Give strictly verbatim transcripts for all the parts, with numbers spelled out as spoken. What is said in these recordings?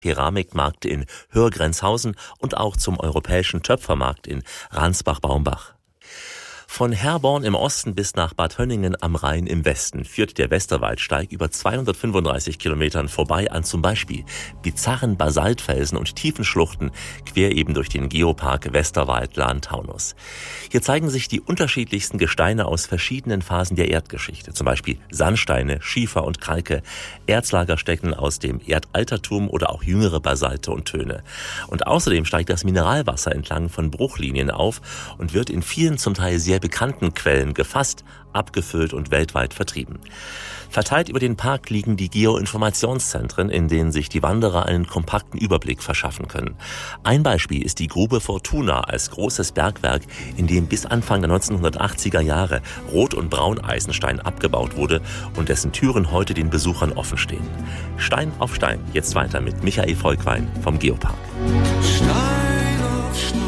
Keramikmarkt in Hörgrenzhausen und auch zum Europäischen Töpfermarkt in Ransbach-Baumbach. Von Herborn im Osten bis nach Bad Hönningen am Rhein im Westen führt der Westerwaldsteig über zweihundertfünfunddreißig Kilometern vorbei an zum Beispiel bizarren Basaltfelsen und tiefen Schluchten quer eben durch den Geopark Westerwald-Lahn-Taunus. Hier zeigen sich die unterschiedlichsten Gesteine aus verschiedenen Phasen der Erdgeschichte, zum Beispiel Sandsteine, Schiefer und Kalke, Erzlagerstätten aus dem Erdaltertum oder auch jüngere Basalte und Töne. Und außerdem steigt das Mineralwasser entlang von Bruchlinien auf und wird in vielen zum Teil sehr bekannten Quellen gefasst, abgefüllt und weltweit vertrieben. Verteilt über den Park liegen die Geoinformationszentren, in denen sich die Wanderer einen kompakten Überblick verschaffen können. Ein Beispiel ist die Grube Fortuna als großes Bergwerk, in dem bis Anfang der neunzehnhundertachtziger Jahre Rot- und Brauneisenstein abgebaut wurde und dessen Türen heute den Besuchern offen stehen. Stein auf Stein, jetzt weiter mit Michael Volkwein vom Geopark. Stein auf Stein.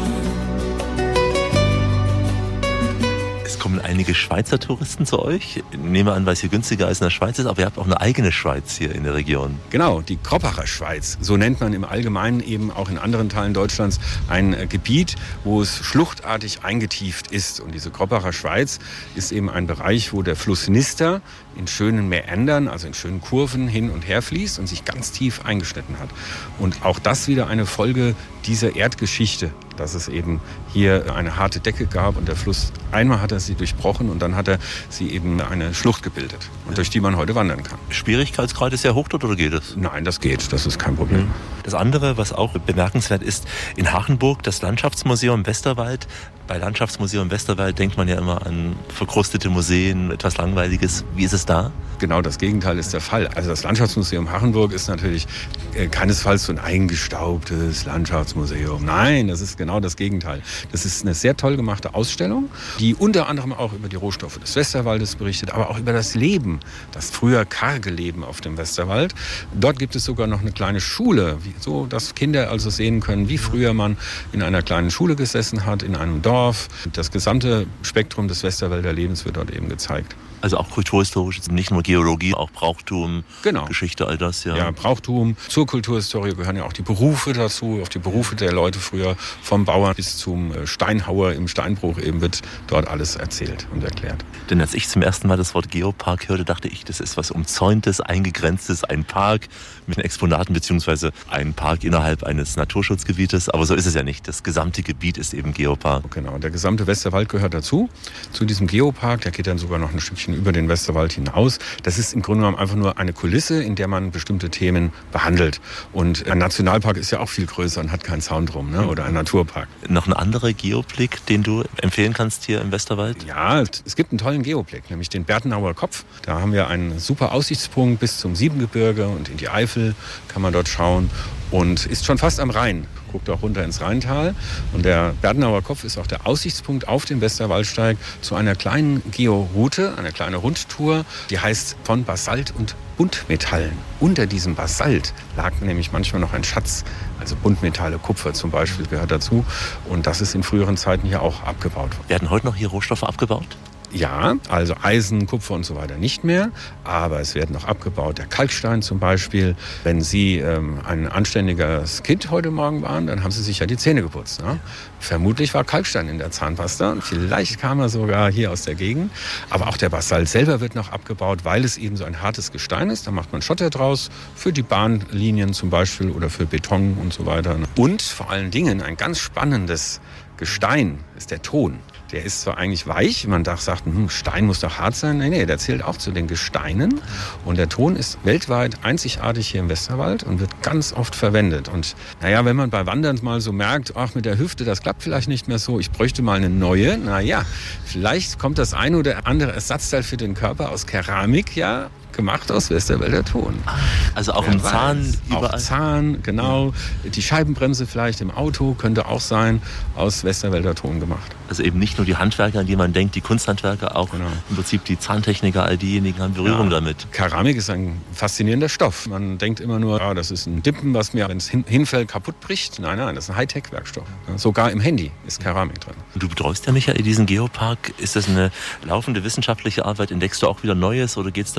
Es kommen einige Schweizer Touristen zu euch. Ich nehme an, weil es hier günstiger als in der Schweiz ist, aber ihr habt auch eine eigene Schweiz hier in der Region. Genau, die Kroppacher Schweiz. So nennt man im Allgemeinen eben auch in anderen Teilen Deutschlands ein äh, Gebiet, wo es schluchtartig eingetieft ist. Und diese Kroppacher Schweiz ist eben ein Bereich, wo der Fluss Nister in schönen Mäandern, also in schönen Kurven hin und her fließt und sich ganz tief eingeschnitten hat. Und auch das wieder eine Folge dieser Erdgeschichte, dass es eben hier eine harte Decke gab und der Fluss, einmal hat er sie durchbrochen und dann hat er sie eben eine Schlucht gebildet, und durch die man heute wandern kann. Schwierigkeitsgrad ist sehr hoch dort, oder geht es? Nein, das geht, das ist kein Problem. Das andere, was auch bemerkenswert ist, in Hachenburg das Landschaftsmuseum Westerwald. Bei Landschaftsmuseum Westerwald denkt man ja immer an verkrustete Museen, etwas Langweiliges. Wie ist es da? Genau das Gegenteil ist der Fall. Also das Landschaftsmuseum Hachenburg ist natürlich äh, keinesfalls so ein eingestaubtes Landschaftsmuseum. Nein, das ist genau das Gegenteil. Das ist eine sehr toll gemachte Ausstellung, die unter anderem auch über die Rohstoffe des Westerwaldes berichtet, aber auch über das Leben, das früher karge Leben auf dem Westerwald. Dort gibt es sogar noch eine kleine Schule, wie, so dass Kinder also sehen können, wie früher man in einer kleinen Schule gesessen hat, in einem Dorf. Das gesamte Spektrum des Westerwälder Lebens wird dort eben gezeigt. Also auch kulturhistorisch, nicht nur Geologie, auch Brauchtum, genau. Geschichte, all das. Ja. ja, Brauchtum. Zur Kulturhistorie gehören ja auch die Berufe dazu, auch die Berufe der Leute früher, vom Bauern bis zum Steinhauer im Steinbruch eben wird dort alles erzählt und erklärt. Denn als ich zum ersten Mal das Wort Geopark hörte, dachte ich, das ist was Umzäuntes, Eingegrenztes, ein Park mit Exponaten beziehungsweise ein Park innerhalb eines Naturschutzgebietes. Aber so ist es ja nicht. Das gesamte Gebiet ist eben Geopark. Genau, der gesamte Westerwald gehört dazu, zu diesem Geopark. Der geht dann sogar noch ein Stückchen über den Westerwald hinaus. Das ist im Grunde genommen einfach nur eine Kulisse, in der man bestimmte Themen behandelt. Und ein Nationalpark ist ja auch viel größer und hat keinen Zaun drum, ne? Oder ein Naturpark. Noch ein anderer Geoblick, den du empfehlen kannst hier im Westerwald? Ja, es gibt einen tollen Geoblick, nämlich den Bertenauer Kopf. Da haben wir einen super Aussichtspunkt bis zum Siebengebirge und in die Eifel kann man dort schauen und ist schon fast am Rhein. Guckt auch runter ins Rheintal. Und der Bertenauer Kopf ist auch der Aussichtspunkt auf dem Westerwaldsteig zu einer kleinen Georoute, eine kleine Rundtour, die heißt von Basalt und Buntmetallen. Unter diesem Basalt lag nämlich manchmal noch ein Schatz, also Buntmetalle, Kupfer zum Beispiel gehört dazu. Und das ist in früheren Zeiten hier auch abgebaut worden. Werden heute noch hier Rohstoffe abgebaut? Ja, also Eisen, Kupfer und so weiter nicht mehr, aber es wird noch abgebaut. Der Kalkstein zum Beispiel. Wenn Sie ähm, ein anständiges Kind heute Morgen waren, dann haben Sie sich ja die Zähne geputzt. Ne? Vermutlich war Kalkstein in der Zahnpasta. Vielleicht kam er sogar hier aus der Gegend. Aber auch der Basalt selber wird noch abgebaut, weil es eben so ein hartes Gestein ist. Da macht man Schotter draus für die Bahnlinien zum Beispiel oder für Beton und so weiter. Und vor allen Dingen ein ganz spannendes Gestein ist der Ton. Der ist zwar eigentlich weich, man sagt, hm, Stein muss doch hart sein. Nee, nee, der zählt auch zu den Gesteinen. Und der Ton ist weltweit einzigartig hier im Westerwald und wird ganz oft verwendet. Und naja, wenn man bei Wandern mal so merkt, ach, mit der Hüfte, das klappt vielleicht nicht mehr so, ich bräuchte mal eine neue. Naja, vielleicht kommt das ein oder andere Ersatzteil für den Körper aus Keramik, ja, gemacht aus Westerwälder Ton. Also auch Wer im Zahn weiß, überall? Auch Zahn, genau. Ja. Die Scheibenbremse vielleicht im Auto könnte auch sein, aus Westerwälder Ton gemacht. Also eben nicht nur die Handwerker, an die man denkt, die Kunsthandwerker, auch genau. Im Prinzip die Zahntechniker, all diejenigen haben Berührung ja. damit. Keramik ist ein faszinierender Stoff. Man denkt immer nur, ja, das ist ein Dippen, was mir, wenn es hin, hinfällt, kaputt bricht. Nein, nein, das ist ein Hightech-Werkstoff. Ja, sogar im Handy ist Keramik drin. Und du betreust ja, Michael, diesen Geopark. Ist das eine laufende wissenschaftliche Arbeit? Entdeckst du auch wieder Neues oder geht es darum,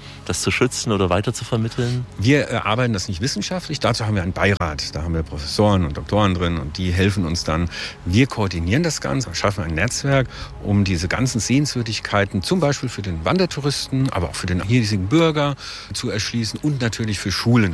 das zu schützen oder weiter zu vermitteln? Wir erarbeiten das nicht wissenschaftlich. Dazu haben wir einen Beirat. Da haben wir Professoren und Doktoren drin und die helfen uns dann. Wir koordinieren das Ganze und schaffen ein Netzwerk, um diese ganzen Sehenswürdigkeiten zum Beispiel für den Wandertouristen, aber auch für den hiesigen Bürger zu erschließen und natürlich für Schulen.